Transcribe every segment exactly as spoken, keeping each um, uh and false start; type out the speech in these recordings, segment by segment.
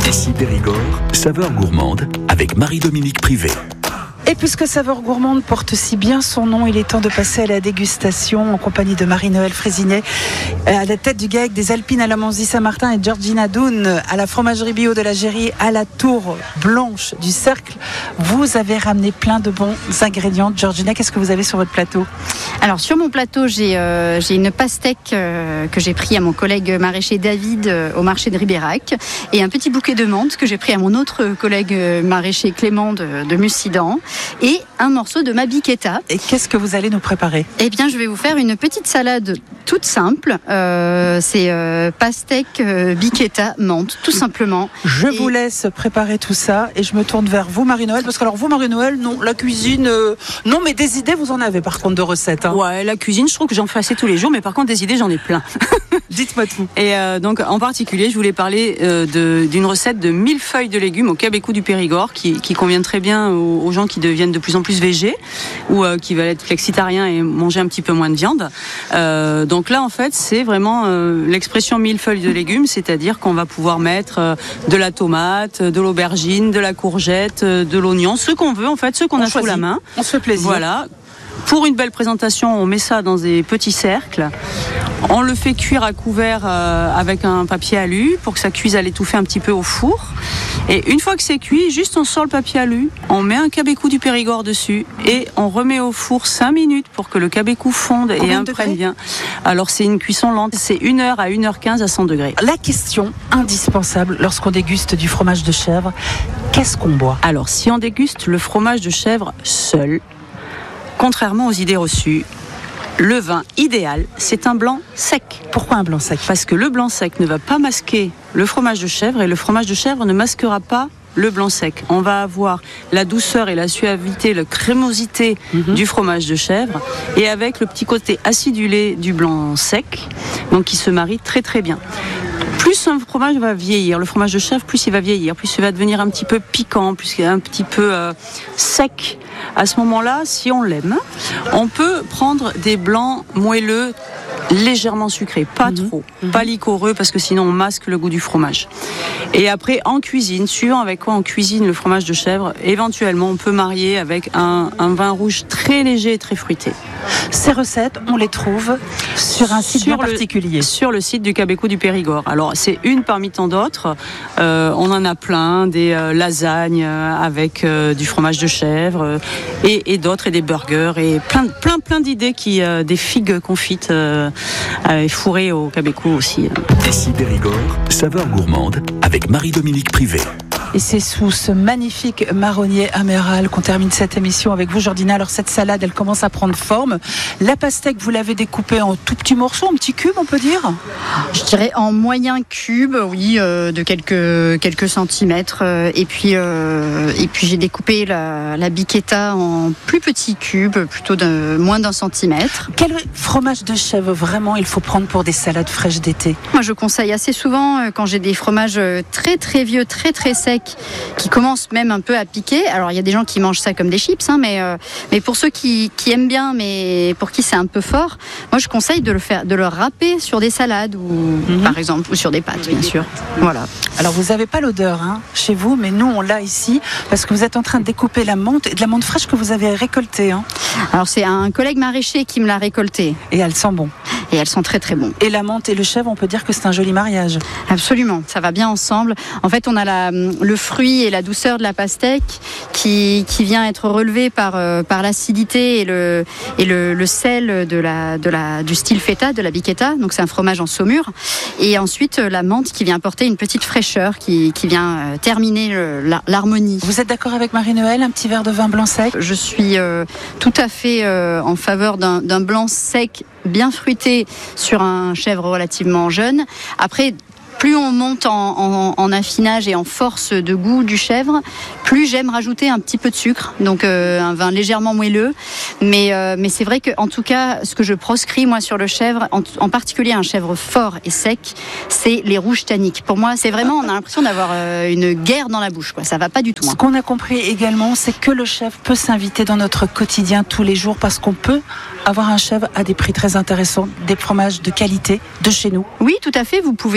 Ici Périgord, saveur gourmande avec Marie-Dominique Privé. Et puisque Saveur Gourmande porte si bien son nom, il est temps de passer à la dégustation en compagnie de Marie-Noël Frésinet, à la tête du GAEC des Alpines à la Manzy-Saint-Martin, et Georgina Doun à la fromagerie bio de la Géry à la Tour Blanche du Cercle. Vous avez ramené plein de bons ingrédients. Georgina, qu'est-ce que vous avez sur votre plateau ? Alors sur mon plateau, j'ai, euh, j'ai une pastèque euh, que j'ai pris à mon collègue maraîcher David euh, au marché de Ribérac, et un petit bouquet de menthe que j'ai pris à mon autre collègue euh, maraîcher Clément de, de Mussidan, et un morceau de ma biqueta. Et qu'est-ce que vous allez nous préparer ? Eh bien, je vais vous faire une petite salade toute simple. Euh, c'est euh, pastèque, euh, biqueta, menthe, tout simplement. Je et... vous laisse préparer tout ça et je me tourne vers vous, Marie-Noël, parce que alors vous, Marie-Noël, non, la cuisine, euh, non, mais des idées, vous en avez par contre de recettes. Hein. Ouais, la cuisine, je trouve que j'en fais assez tous les jours, mais par contre des idées, j'en ai plein. Dites-moi tout. Et euh, donc, en particulier, je voulais parler euh, de, d'une recette de millefeuilles de légumes au Québécois du Périgord, qui, qui convient très bien aux, aux gens qui deviennent de plus en plus végés ou euh, qui veulent être flexitariens et manger un petit peu moins de viande. Euh, donc là, en fait, c'est vraiment euh, l'expression millefeuilles de légumes, c'est-à-dire qu'on va pouvoir mettre euh, de la tomate, de l'aubergine, de la courgette, de l'oignon, ce qu'on veut, en fait, ce qu'on on a choisit. sous la main. On se fait plaisir. Voilà. Pour une belle présentation, on met ça dans des petits cercles. On le fait cuire à couvert euh, avec un papier alu pour que ça cuise à l'étouffer un petit peu au four. Et une fois que c'est cuit, juste on sort le papier alu, on met un Québécois du Périgord dessus et on remet au four cinq minutes pour que le Québécois fonde et imprègne bien. Alors c'est une cuisson lente, c'est une heure à une heure quinze à cent degrés. La question indispensable lorsqu'on déguste du fromage de chèvre, qu'est-ce qu'on boit ? Alors si on déguste le fromage de chèvre seul, contrairement aux idées reçues, le vin idéal, c'est un blanc sec. Pourquoi un blanc sec ? Parce que le blanc sec ne va pas masquer le fromage de chèvre et le fromage de chèvre ne masquera pas le blanc sec. On va avoir la douceur et la suavité, la crémosité mm-hmm. du fromage de chèvre et avec le petit côté acidulé du blanc sec, donc qui se marie très très bien. Plus un fromage va vieillir, le fromage de chèvre, plus il va vieillir, plus il va devenir un petit peu piquant, plus il est un petit peu euh, sec. À ce moment-là, si on l'aime, on peut prendre des blancs moelleux, légèrement sucrés, pas mmh. trop, mmh. pas liquoreux, parce que sinon on masque le goût du fromage. Et après, en cuisine, suivant avec quoi on cuisine le fromage de chèvre, éventuellement on peut marier avec un, un vin rouge très léger et très fruité. Ces recettes, on les trouve sur un site sur bien le, particulier. Sur le site du Québécois du Périgord. Alors, c'est une parmi tant d'autres. Euh, on en a plein, des euh, lasagnes avec euh, du fromage de chèvre euh, et, et d'autres, et des burgers, et plein, plein, plein d'idées, qui, euh, des figues confites euh, et fourrées au Québécois aussi. Ici Périgord, saveur gourmande avec Marie-Dominique Privé. Et c'est sous ce magnifique marronnier améral qu'on termine cette émission avec vous, Georgina. Alors cette salade, elle commence à prendre forme. La pastèque, vous l'avez découpée en tout petits morceaux, en petits cubes, on peut dire ? Je dirais en moyen cube, oui, euh, de quelques quelques centimètres. Euh, et puis euh, et puis j'ai découpé la, la biqueta en plus petits cubes, plutôt de moins d'un centimètre. Quel fromage de chèvre vraiment il faut prendre pour des salades fraîches d'été ? Moi, je conseille assez souvent euh, quand j'ai des fromages très très vieux, très très secs, qui commence même un peu à piquer. Alors il y a des gens qui mangent ça comme des chips, hein, mais, euh, mais pour ceux qui, qui aiment bien, mais pour qui c'est un peu fort, moi je conseille de le faire, de le râper sur des salades, ou mm-hmm. par exemple, ou sur des pâtes, bien sûr. Voilà. Alors vous n'avez pas l'odeur hein, chez vous, mais nous on l'a ici, parce que vous êtes en train de découper la menthe, de la menthe fraîche que vous avez récoltée. Hein. Alors c'est un collègue maraîcher qui me l'a récoltée. Et elle sent bon. Et elles sont très très bons. Et la menthe et le chèvre, on peut dire que c'est un joli mariage. Absolument, ça va bien ensemble. En fait, on a la, le fruit et la douceur de la pastèque qui, qui vient être relevé par, euh, par l'acidité et, le, et le, le sel de la, de la, du style feta, de la biqueta. Donc c'est un fromage en saumure. Et ensuite, la menthe qui vient apporter une petite fraîcheur, qui, qui vient euh, terminer le, la, l'harmonie. Vous êtes d'accord avec Marie-Noël, un petit verre de vin blanc sec ? Je suis euh, tout à fait euh, en faveur d'un, d'un blanc sec bien fruité sur un chèvre relativement jeune. Après, plus on monte en, en, en affinage et en force de goût du chèvre, plus j'aime rajouter un petit peu de sucre, donc euh, un vin légèrement moelleux. Mais, euh, mais c'est vrai que, en tout cas, ce que je proscris moi sur le chèvre, en, en particulier un chèvre fort et sec, c'est les rouges tanniques. Pour moi, c'est vraiment, on a l'impression d'avoir euh, une guerre dans la bouche, quoi. Ça va pas du tout. Hein. Ce qu'on a compris également, c'est que le chèvre peut s'inviter dans notre quotidien tous les jours, parce qu'on peut avoir un chèvre à des prix très intéressants, des fromages de qualité de chez nous. Oui, tout à fait. Vous pouvez trouver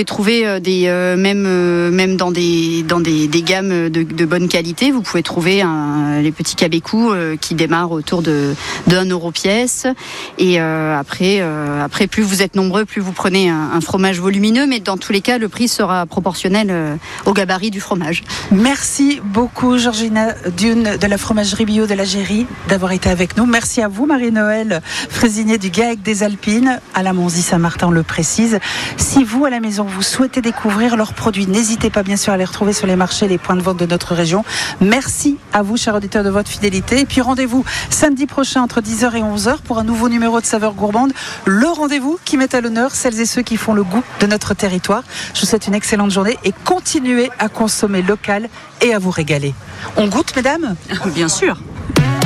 euh, des, euh, même, euh, même dans des, dans des, des gammes de, de bonne qualité, vous pouvez trouver un, les petits cabecous euh, qui démarrent autour de, de un euro pièce. Et euh, après, euh, après, plus vous êtes nombreux, plus vous prenez un, un fromage volumineux, mais dans tous les cas, le prix sera proportionnel euh, au gabarit du fromage. Merci beaucoup, Georgina Dune de la fromagerie bio de la Géry, d'avoir été avec nous. Merci à vous, Marie-Noëlle Fraisinier du GAEC des Alpines, à la Monzie-Saint-Martin, on le précise. Si vous, à la maison, vous souhaitez découvrir leurs produits, n'hésitez pas bien sûr à les retrouver sur les marchés, les points de vente de notre région. Merci à vous, chers auditeurs, de votre fidélité. Et puis rendez-vous samedi prochain entre dix heures et onze heures pour un nouveau numéro de Saveurs Gourmandes. Le rendez-vous qui met à l'honneur celles et ceux qui font le goût de notre territoire. Je vous souhaite une excellente journée et continuez à consommer local et à vous régaler. On goûte, mesdames ?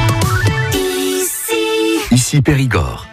Bien sûr. Ici Périgord.